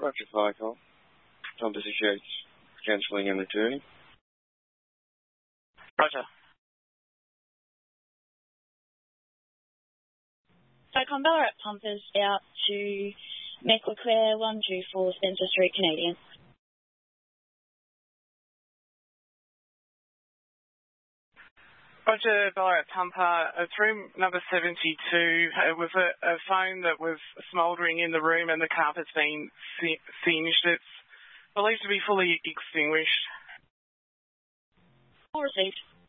Roger, fire call. Tom associates cancelling and returning. Roger. So Ballarat pumpers out to Meckleclaire 124 Spencer Street, Canadian. Roger, Ballarat pumper, it's room number 72. It was a phone that was smouldering in the room and the carpet's been singed. It's believed to be fully extinguished. All received.